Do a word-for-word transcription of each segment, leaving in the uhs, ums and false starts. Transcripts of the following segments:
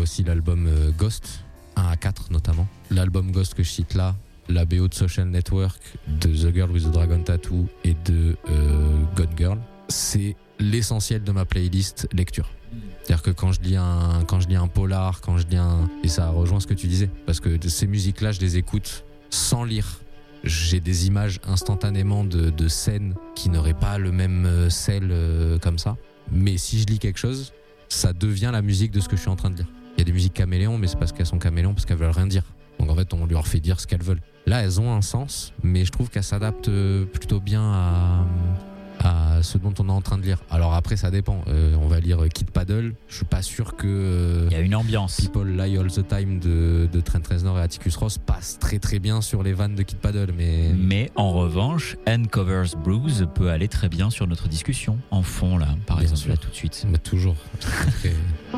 aussi l'album euh, Ghost, un à quatre notamment. L'album Ghost que je cite là, la B O de Social Network, de The Girl with the Dragon Tattoo et de euh, God Girl, c'est l'essentiel de ma playlist lecture. C'est-à-dire que quand je lis un, quand je lis un polar, quand je lis un... Et ça rejoint ce que tu disais, parce que ces musiques-là, je les écoute sans lire. J'ai des images instantanément de, de scènes qui n'auraient pas le même sel euh, comme ça. Mais si je lis quelque chose, ça devient la musique de ce que je suis en train de lire. Il y a des musiques caméléons, mais c'est parce qu'elles sont caméléons, parce qu'elles veulent rien dire. Donc en fait, on leur fait dire ce qu'elles veulent. Là, elles ont un sens, mais je trouve qu'elles s'adaptent plutôt bien à, à ce dont on est en train de lire. Alors après, ça dépend. Euh, on va lire Kid Paddle. Je suis pas sûr que... Euh, Il y a une ambiance. People Lie All the Time de, de Trent Reznor et Atticus Ross passe très très bien sur les vannes de Kid Paddle. Mais, mais en revanche, Ann Covers Blues peut aller très bien sur notre discussion. En fond, là, par bien exemple, sûr. Là, tout de suite. Mais toujours. Très...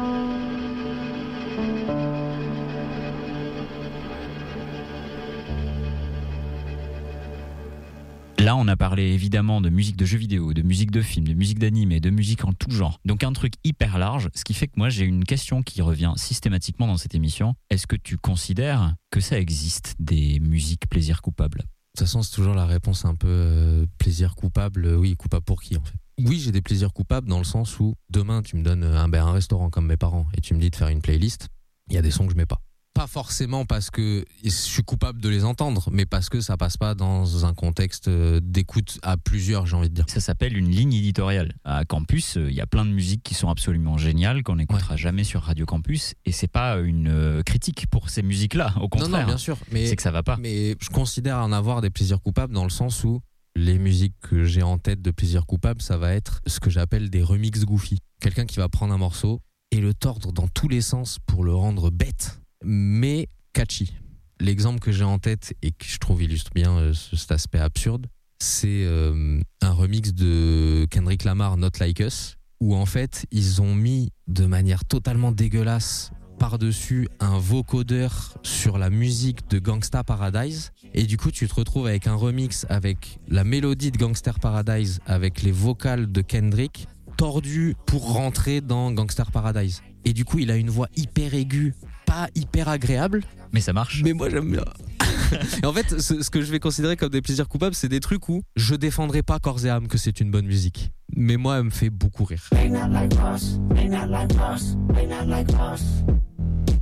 Là, on a parlé évidemment de musique de jeux vidéo, de musique de film, de musique d'anime, de musique en tout genre. Donc un truc hyper large, ce qui fait que moi j'ai une question qui revient systématiquement dans cette émission. Est-ce que tu considères que ça existe des musiques plaisir coupable ? De toute façon, c'est toujours la réponse un peu euh, plaisir coupable. Oui, coupable pour qui en fait ? Oui, j'ai des plaisirs coupables dans le sens où demain tu me donnes un, ben, un restaurant comme mes parents et tu me dis de faire une playlist, il y a des sons que je mets pas. Pas forcément parce que je suis coupable de les entendre, mais parce que ça passe pas dans un contexte d'écoute à plusieurs, j'ai envie de dire. Ça s'appelle une ligne éditoriale. À Campus, il y a plein de musiques qui sont absolument géniales, qu'on n'écoutera ouais. jamais sur Radio Campus, et c'est pas une critique pour ces musiques-là, au contraire. Non, non, bien sûr. Mais, c'est que ça va pas. Mais je considère en avoir des plaisirs coupables dans le sens où les musiques que j'ai en tête de plaisirs coupables, ça va être ce que j'appelle des remixes goofy. Quelqu'un qui va prendre un morceau et le tordre dans tous les sens pour le rendre bête, mais catchy. L'exemple que j'ai en tête et que je trouve illustre bien euh, cet aspect absurde, c'est euh, un remix de Kendrick Lamar, Not Like Us, où en fait ils ont mis de manière totalement dégueulasse par-dessus un vocodeur sur la musique de Gangsta Paradise, et du coup tu te retrouves avec un remix avec la mélodie de Gangsta Paradise avec les vocales de Kendrick tordues pour rentrer dans Gangsta Paradise. Et du coup il a une voix hyper aiguë, pas hyper agréable, mais ça marche. Mais moi j'aime bien. Et en fait, ce, ce que je vais considérer comme des plaisirs coupables, c'est des trucs où je défendrai pas corps et âme que c'est une bonne musique, mais moi elle me fait beaucoup rire.